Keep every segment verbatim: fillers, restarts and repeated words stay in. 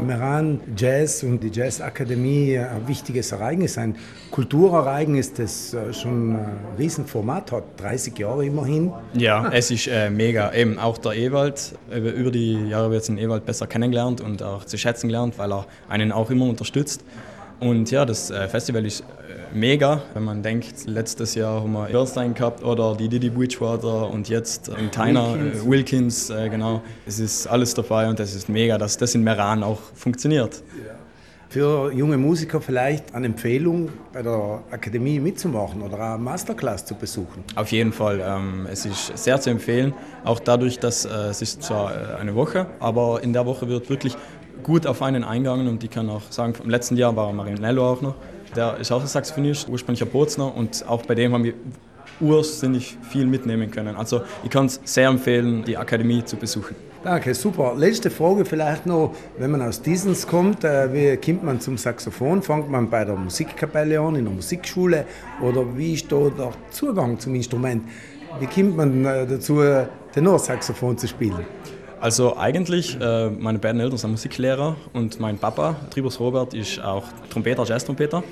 Meran Jazz und die Jazzakademie ein wichtiges Ereignis, ein Kulturereignis, das schon ein Riesenformat hat, dreißig Jahre immerhin. Ja, es ist äh, mega. Eben auch der Ewald, über die Jahre wird den Ewald besser kennengelernt und auch zu schätzen gelernt, weil er einen auch immer unterstützt. Und ja, das äh, Festival ist äh, mega, wenn man denkt, letztes Jahr haben wir Bernstein gehabt oder die Didi Bridgewater und jetzt in Tyner, Wilkins, äh, Wilkins äh, genau. Es ist alles dabei und es ist mega, dass das in Meran auch funktioniert. Ja. Für junge Musiker vielleicht eine Empfehlung, bei der Akademie mitzumachen oder eine Masterclass zu besuchen? Auf jeden Fall. Ähm, es ist sehr zu empfehlen, auch dadurch, dass äh, es ist zwar äh, eine Woche, aber in der Woche wird wirklich gut auf einen eingegangen und ich kann auch sagen, im letzten Jahr war Marinello auch noch. Der ist auch ein Saxophonist, ursprünglicher Bozner und auch bei dem haben wir ursinnig viel mitnehmen können. Also ich kann es sehr empfehlen, die Akademie zu besuchen. Danke, super. Letzte Frage vielleicht noch, wenn man aus Diesens kommt, äh, wie kommt man zum Saxophon? Fängt man bei der Musikkapelle an, in der Musikschule oder wie ist da der Zugang zum Instrument? Wie kommt man äh, dazu, Tenorsaxophon zu spielen? Also eigentlich, äh, meine beiden Eltern sind Musiklehrer und mein Papa, Tribus Robert, ist auch Trompeter, Jazztrompeter.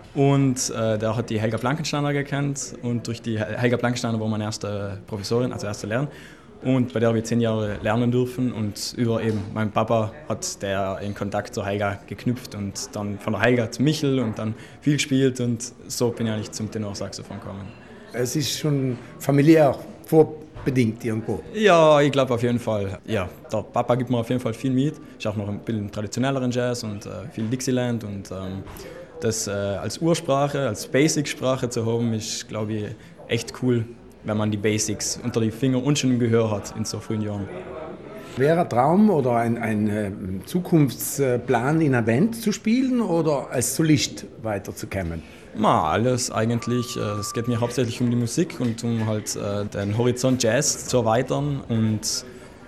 Und äh, der hat die Helga Blankensteiner gekannt und durch die Helga Blankensteiner war meine erste Professorin, also erste Lehrerin. Und bei der habe ich zehn Jahre lernen dürfen und über eben meinen Papa hat der in Kontakt zur Helga geknüpft und dann von der Helga zu Michel und dann viel gespielt und so bin ich eigentlich zum Tenorsaxophon gekommen. Es ist schon familiär vorbedingt irgendwo. Ja, ich glaube auf jeden Fall. Ja, der Papa gibt mir auf jeden Fall viel mit. Ist auch noch ein bisschen traditionelleren Jazz und äh, viel Dixieland und ähm, das äh, als Ursprache, als Basic-Sprache zu haben, ist, glaube ich, echt cool, wenn man die Basics unter die Finger und schon im Gehör hat in so frühen Jahren. Wäre ein Traum oder ein, ein äh, Zukunftsplan, in einer Band zu spielen oder als Solist weiterzukommen? Ma, alles eigentlich. Es geht mir hauptsächlich um die Musik und um halt äh, den Horizont Jazz zu erweitern und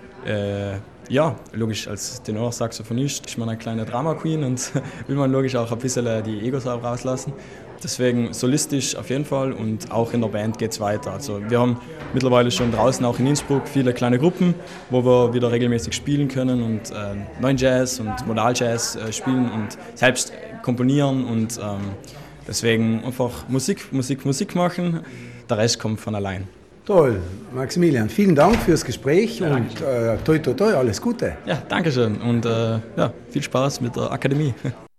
äh, ja, logisch, als Tenorsaxophonist ist man eine kleine Drama-Queen und will man logisch auch ein bisschen die Egos auch rauslassen. Deswegen solistisch auf jeden Fall und auch in der Band geht es weiter. Also wir haben mittlerweile schon draußen auch in Innsbruck viele kleine Gruppen, wo wir wieder regelmäßig spielen können und äh, neuen Jazz und Modaljazz äh, spielen und selbst komponieren und ähm, deswegen einfach Musik, Musik, Musik machen. Der Rest kommt von allein. Toll, Maximilian, vielen Dank fürs Gespräch ja, und äh, toi toi toi, alles Gute. Ja, danke schön und äh, ja, viel Spaß mit der Akademie.